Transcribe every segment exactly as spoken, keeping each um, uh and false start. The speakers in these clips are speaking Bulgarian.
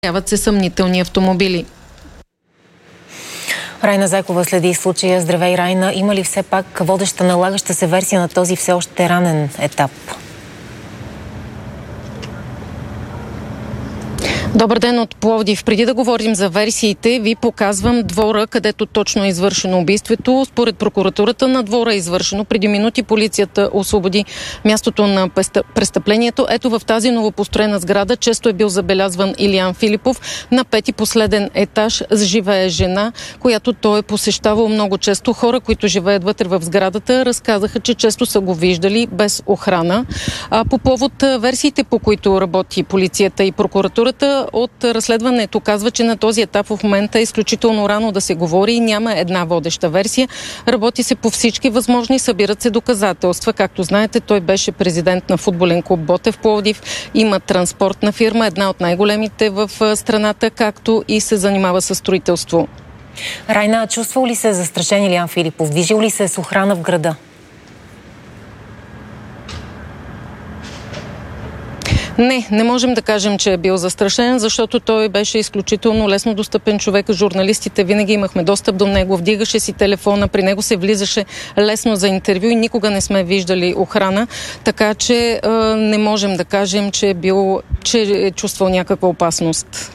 Яват се съмнителни автомобили. Райна Зайкова следи случая. Здравей, Райна. Има ли все пак водеща, налагаща се версия на този все още ранен етап? Добър ден от Пловдив. Преди да говорим за версиите, ви показвам двора, където точно е извършено убийството. Според прокуратурата на двора е извършено. Преди минути полицията освободи мястото на престъплението. Ето в тази новопостроена сграда често е бил забелязван Илиян Филипов. На пети последен етаж живее жена, която той е посещавал много често. Хора, които живеят вътре в сградата, разказаха, че често са го виждали без охрана. А по повод версиите, по които работи полицията и прокуратурата, от разследването казва, че на този етап в момента е изключително рано да се говори и няма една водеща версия. Работи се по всички възможни, събират се доказателства. Както знаете, той беше президент на футболен клуб Ботев Пловдив, има транспортна фирма, една от най-големите в страната, както и се занимава с строителство. Райна, чувствал ли се застрашен Илиян Филипов? Движил ли се с охрана в града? Не, не можем да кажем, че е бил застрашен, защото той беше изключително лесно достъпен човек. Журналистите винаги имахме достъп до него, вдигаше си телефона, при него се влизаше лесно за интервю и никога не сме виждали охрана, така че е, не можем да кажем, че е бил, че е чувствал някаква опасност.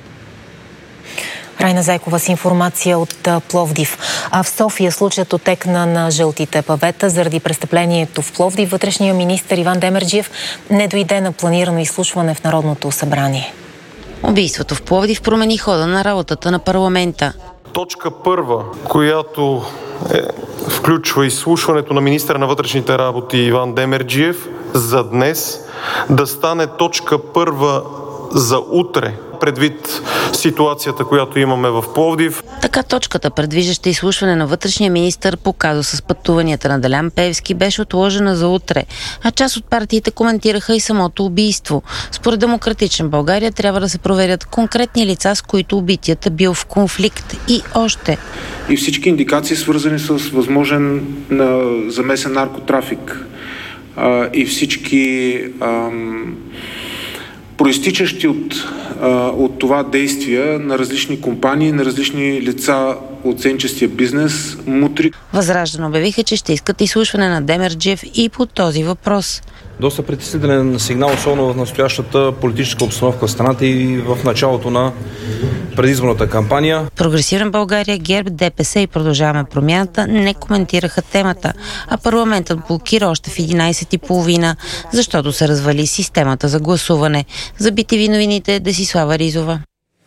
Райна Зайкова с информация от Пловдив. А в София случаят отекна на жълтите павета. Заради престъплението в Пловдив вътрешния министър Иван Демерджиев не дойде на планирано изслушване в Народното събрание. Убийството в Пловдив промени хода на работата на парламента. Точка първа, която е, включва изслушването на министъра на вътрешните работи Иван Демерджиев за днес, да стане точка първа за утре, предвид ситуацията, която имаме в Пловдив. Така точката, предвиждаща изслушване на вътрешния министър по казуса с пътуванията на Делян Пеевски, беше отложена за утре, а част от партиите коментираха и самото убийство. Според Демократична България трябва да се проверят конкретни лица, с които убитият е бил в конфликт и още. И всички индикации, свързани с възможен на замесен наркотрафик а, и всички ам, проистичащи от, а, от това действия на различни компании, на различни лица от сенчестия бизнес, мутри. Възраждане обявиха, че ще искат изслушване на Демерджиев и по този въпрос. Доста притеснителен сигнал, особено в настоящата политическа обстановка в страната и в началото на предизборната кампания. Прогресивна България, ГЕРБ, ДПС и Продължаваме промяната не коментираха темата, а парламентът блокира още в единайсет и половина, защото се развали системата за гласуване. За би ти ви новините Десислава Ризова.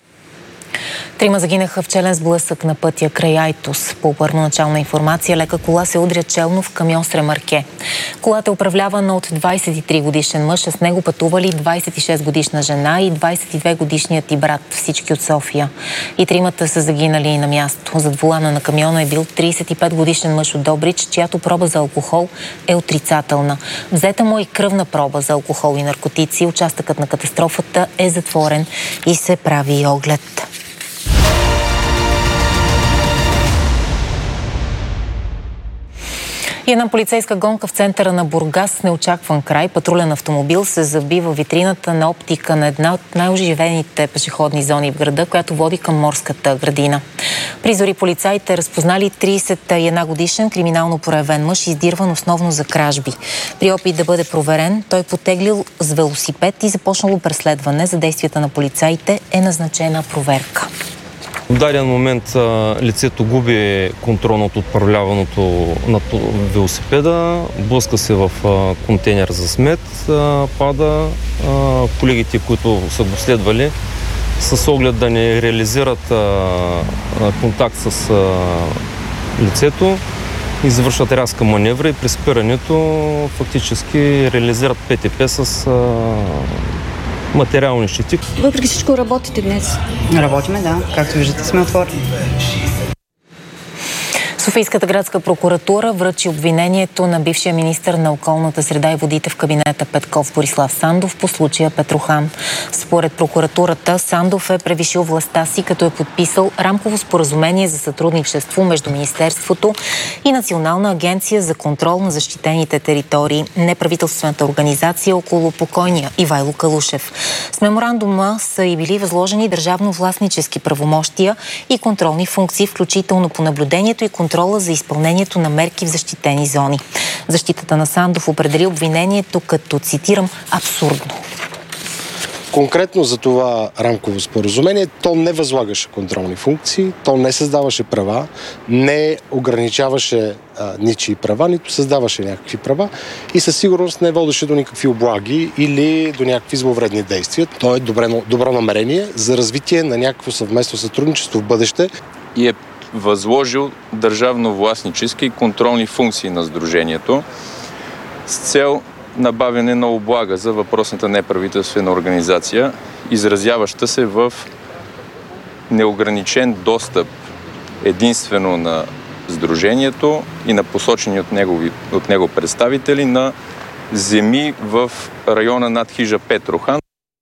Трима загинаха в челен сблъсък на пътя край Айтос. По първоначална информация, лека кола се удря челно в камион с ремарке. Колата е управлявана от двайсет и три годишен мъж, а с него пътували двайсет и шест годишна жена и двайсет и две годишният и брат, всички от София. И тримата са загинали на място. Зад волана на камиона е бил трийсет и пет годишен мъж от Добрич, чиято проба за алкохол е отрицателна. Взета му и кръвна проба за алкохол и наркотици. Участъкът на катастрофата е затворен и се прави оглед. И една полицейска гонка в центъра на Бургас с неочакван край. Патрулен автомобил се заби във витрината на оптика на една от най-оживените пешеходни зони в града, която води към морската градина. При зори полицаите разпознали трийсет и една годишен криминално проявен мъж, издирван основно за кражби. При опит да бъде проверен, той потеглил с велосипед и започнало преследване. За действията на полицаите е назначена проверка. В даден момент а, лицето губи контрол над управляваното над велосипеда, блъска се в а, контейнер за смет, а, пада. А, колегите, които са го следвали, с оглед да не реализират а, а, контакт с а, лицето, извършват рязка маневра и при спирането фактически реализират ПТП с а, материални щети. Въпреки всичко работите днес? Работиме, да. Както виждате, сме отворени. Софийската градска прокуратура връчи обвинението на бившия министър на околната среда и водите в кабинета Петков Борислав Сандов по случая Петрохан. Според прокуратурата, Сандов е превишил властта си, като е подписал рамково споразумение за сътрудничество между Министерството и Национална агенция за контрол на защитените територии, неправителствената организация около покойния Ивайло Калушев. С меморандума са и били възложени държавно-властнически правомощия и контролни функции, включително по наблюдението и контрола за изпълнението на мерки в защитени зони. Защитата на Сандов определи обвинението като, цитирам, абсурдно. Конкретно за това рамково споразумение, то не възлагаше контролни функции, то не създаваше права, не ограничаваше а, ничии права, нито създаваше някакви права и със сигурност не водеше до никакви облаги или до някакви зловредни действия. То е добре, добро намерение за развитие на някакво съвместно сътрудничество в бъдеще. И е възложил държавно-властнически и контролни функции на сдружението с цел набавяне на облага за въпросната неправителствена организация, изразяваща се в неограничен достъп единствено на сдружението и на посочени от него, от него представители на земи в района над хижа Петрохан.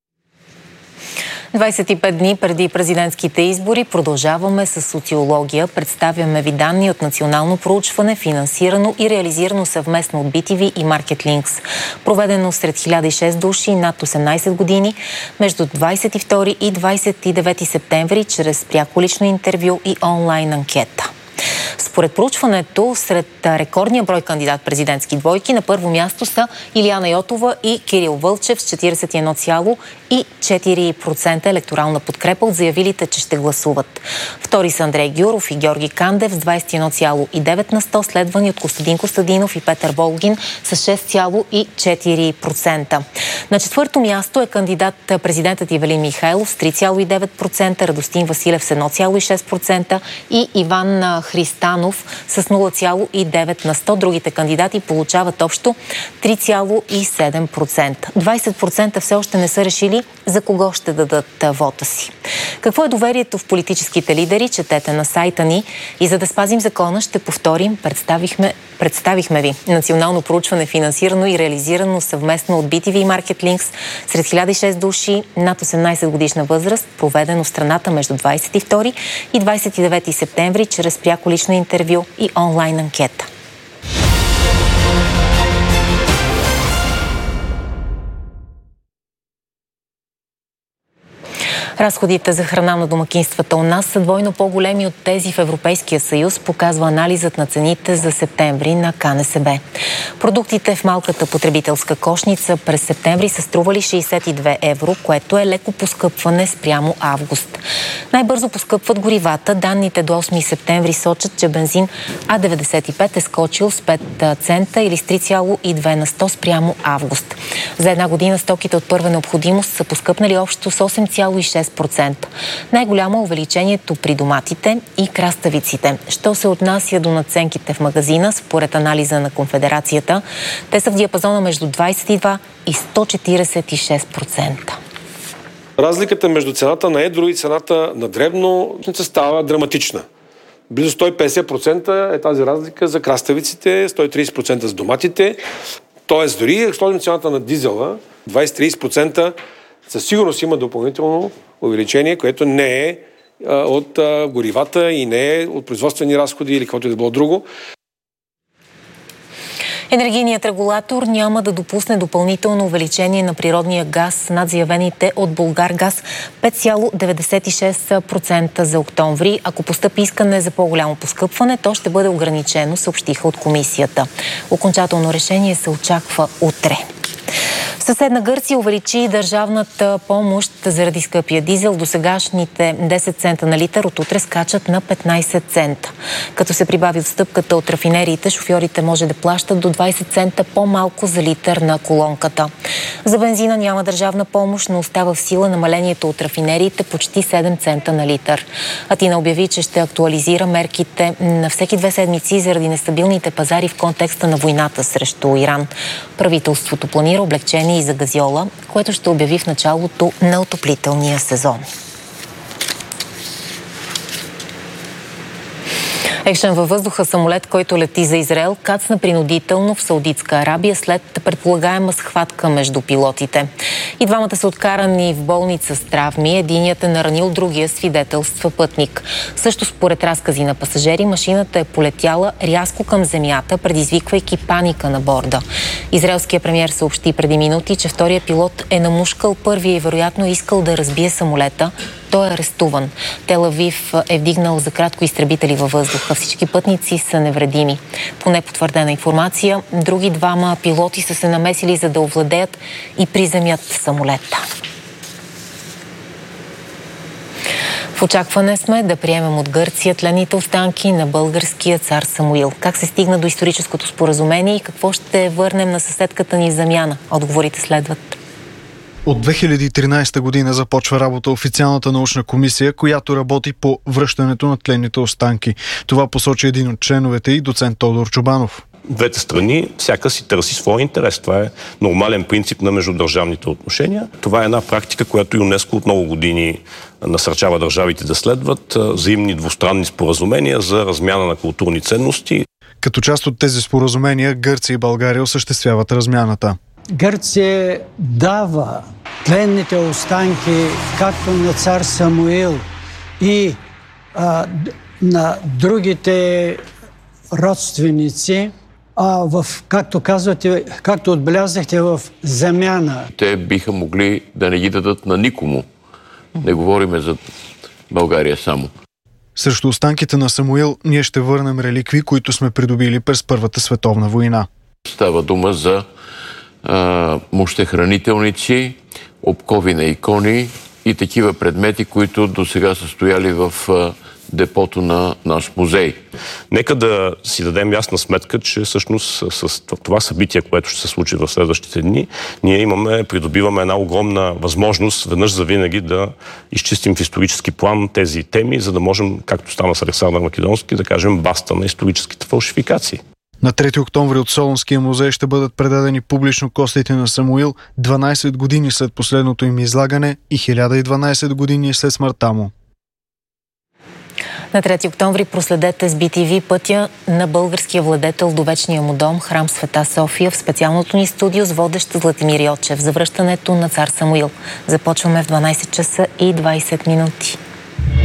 двадесет и пет дни преди президентските избори продължаваме с социология. Представяме ви данни от национално проучване, финансирано и реализирано съвместно от би ти ви и Маркетлинкс. Проведено сред хиляда и шест души над осемнадесет години между двадесет и втори и двадесет и девети септември чрез пряко лично интервю и онлайн анкета. Според проучването, сред рекордния брой кандидат-президентски двойки на първо място са Илияна Йотова и Кирил Вълчев с четиридесет и едно цяло и четири процента електорална подкрепа от заявилите, че ще гласуват. Втори са Андрей Гюров и Георги Кандев с двадесет и едно цяло и девет на сто, следвани от Костадин Костадинов и Петър Волгин с шест цяло и четири процента. На четвърто място е кандидат-президентът Ивелин Михайлов с три цяло и девет процента, Радостин Василев с едно цяло и шест процента и Иван Христанов с нула цяло и девет на сто. Другите кандидати получават общо три цяло и седем процента. двадесет процента все още не са решили за кого ще дадат вота си. Какво е доверието в политическите лидери? Четете на сайта ни. И за да спазим закона, ще повторим, представихме, представихме ви национално проучване, финансирано и реализирано съвместно от би ти ви и Маркетлинкс сред хиляда и шест души над осемнадесет годишна възраст, проведено в страната между двадесет и втори и двадесет и девети септември чрез пряко лично интервю и онлайн анкета. Разходите за храна на домакинствата у нас са двойно по-големи от тези в Европейския съюз, показва анализът на цените за септември на ка ен ес бе. Продуктите в малката потребителска кошница през септември са стрували шейсет и две евро, което е леко поскъпване спрямо август. Най-бързо поскъпват горивата. Данните до осми септември сочат, че бензин А деветдесет и пет е скочил с пет цента или с три цяло и две на сто спрямо август. За една година стоките от първа необходимост са поскъпнали общо с осем цяло и шест процента. Най-голямо е увеличението при доматите и краставиците. Що се отнася до надценките в магазина, според анализа на Конфедерацията, те са в диапазона между двадесет и два и сто четиридесет и шест процента. Разликата между цената на едро и цената на дребно става драматична. Близо сто и петдесет процента е тази разлика за краставиците, сто и тридесет процента за доматите. Тоест, дори ако сложим цената на дизела, двадесет до тридесет процента със сигурност има допълнително увеличение, което не е а, от а, горивата и не е от производствени разходи или каквото и да било друго. Енергийният регулатор няма да допусне допълнително увеличение на природния газ над заявените от Булгаргаз пет цяло деветдесет и шест процента за октомври. Ако постъпи искане за по-голямо поскъпване, то ще бъде ограничено, съобщиха от комисията. Окончателно решение се очаква утре. Съседна Гърция увеличи държавната помощ заради скъпия дизел. До сегашните десет цента на литър от утре скачат на петнадесет цента. Като се прибави отстъпката от рафинериите, шофьорите може да плащат до двадесет цента по-малко за литър на колонката. За бензина няма държавна помощ, но остава в сила намалението от рафинериите почти седем цента на литър. Атина обяви, че ще актуализира мерките на всеки две седмици заради нестабилните пазари в контекста на войната срещу Иран. Правителството планира облегчение и за газьола, което ще обяви в началото на отоплителния сезон. Екшен във въздуха самолет, който лети за Израел, кацна принудително в Саудитска Арабия след предполагаема схватка между пилотите. И двамата са откарани в болница с травми. Единият е наранил, другия свидетелства пътник. Също според разкази на пасажери, машината е полетяла рязко към земята, предизвиквайки паника на борда. Израелският премиер съобщи преди минути, че втория пилот е намушкал първия и вероятно искал да разбие самолета. Той е арестуван. Тел Авив е вдигнал за кратко изтребители във въздуха. Всички пътници са невредими. По непотвърдена информация, други двама пилоти са се намесили, за да овладеят и приземят самолета. В очакване сме да приемем от Гърция тленните останки на българския цар Самуил. Как се стигна до историческото споразумение и какво ще върнем на съседката ни в замяна? Отговорите следват. От две хиляди и тринадесета година започва работа официалната научна комисия, която работи по връщането на тленните останки. Това посочи един от членовете и доцент Тодор Чобанов. Двете страни всяка си търси своя интерес. Това е нормален принцип на междудържавните отношения. Това е една практика, която ЮНЕСКО от много години насърчава държавите да следват. Взаимни двустранни споразумения за размяна на културни ценности. Като част от тези споразумения, Гърция и България осъществяват размяната. Гърция дава тленните останки както на цар Самуил и а, на другите родственици, а в, както казвате, както отбелязахте, в замяна. Те биха могли да не ги дадат на никому. Не говориме за България само. Срещу останките на Самуил ние ще върнем реликви, които сме придобили през Първата световна война. Става дума за а, мощехранителници, обкови на икони и такива предмети, които до сега са стояли в а, депото на наш музей. Нека да си дадем ясна сметка, че всъщност с това събитие, което ще се случи в следващите дни, ние имаме, придобиваме една огромна възможност веднъж за винаги да изчистим в исторически план тези теми, за да можем, както стана с Александър Македонски, да кажем баста на историческите фалшификации. На трети октомври от Солунския музей ще бъдат предадени публично костите на Самуил дванадесет години след последното им излагане и хиляда и дванадесет години след смъртта му. На трети октомври проследете с Би Ти Ви пътя на българския владетел до вечния му дом, храм Света София, в специалното ни студио с водещ Златимир Йочев за връщането на цар Самуил. Започваме в дванадесет часа и двадесет минути.